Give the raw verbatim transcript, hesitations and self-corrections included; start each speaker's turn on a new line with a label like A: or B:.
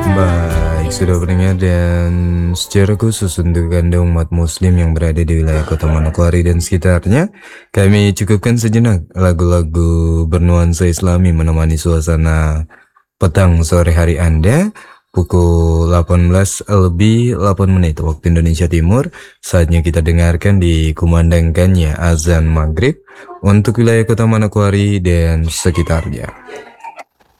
A: Baik, sudah pendengar dan secara khusus untuk Anda umat muslim yang berada di wilayah Kota Manokwari dan sekitarnya, kami cukupkan sejenak lagu-lagu bernuansa Islami menemani suasana petang sore hari Anda. Pukul delapan belas lebih delapan menit waktu Indonesia Timur. Saatnya kita dengarkan dikumandangkannya azan maghrib untuk wilayah Kota Manokwari dan sekitarnya.